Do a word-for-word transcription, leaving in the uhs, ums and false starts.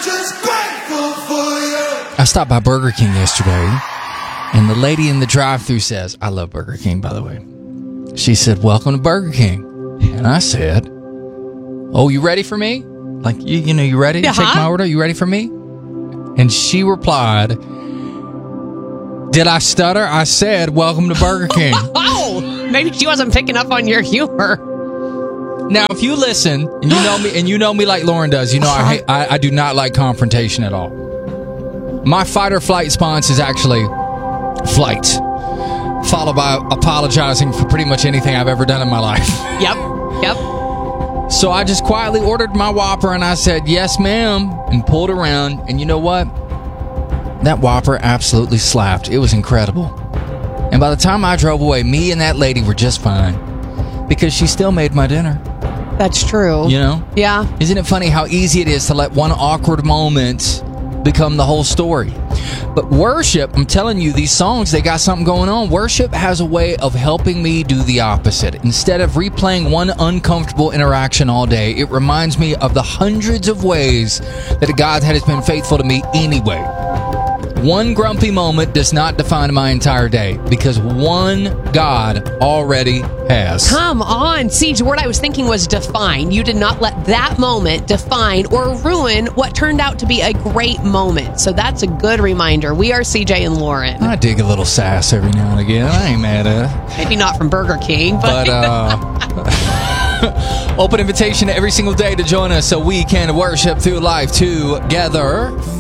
just grateful for you. I stopped by Burger King yesterday, and the lady in the drive-thru says, I love Burger King, by the way. She said, welcome to Burger King. And I said, oh, you ready for me? Like, you, you know, you ready to Uh-huh. take my order? You ready for me? And she replied, did I stutter? I said, welcome to Burger King. Oh, maybe she wasn't picking up on your humor. Now, if you listen, and you know me, and you know me like Lauren does, you know I, hate, I I do not like confrontation at all. My fight or flight response is actually flight, followed by apologizing for pretty much anything I've ever done in my life. Yep, yep. So I just quietly ordered my Whopper, and I said, yes, ma'am, and pulled around. And you know what? That Whopper absolutely slapped. It was incredible. And by the time I drove away, me and that lady were just fine because she still made my dinner. That's true. You know? Yeah. Isn't it funny how easy it is to let one awkward moment become the whole story? But worship, I'm telling you, these songs, they got something going on. Worship has a way of helping me do the opposite. Instead of replaying one uncomfortable interaction all day, it reminds me of the hundreds of ways that God has been faithful to me anyway. One grumpy moment does not define my entire day because one God already has. Come on, Siege. The word I was thinking was define. You did not let that moment define or ruin what turned out to be a great moment. So that's a good reminder. We are C J and Lauren. I dig a little sass every now and again. I ain't mad at it. Maybe not from Burger King, but... But, uh... open invitation every single day to join us so we can worship through life together.